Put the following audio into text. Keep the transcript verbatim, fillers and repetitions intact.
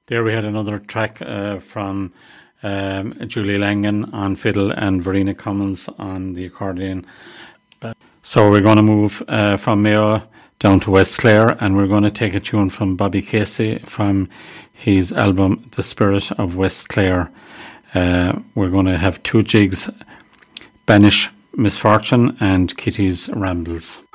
There we had another track uh, from um, Julie Langan on fiddle and Verena Cummins on the accordion. So we're going to move uh, from Mayo down to West Clare, and we're going to take a tune from Bobby Casey from his album The Spirit of West Clare. Uh, we're going to have two jigs, Banish Misfortune and Kitty's Rambles.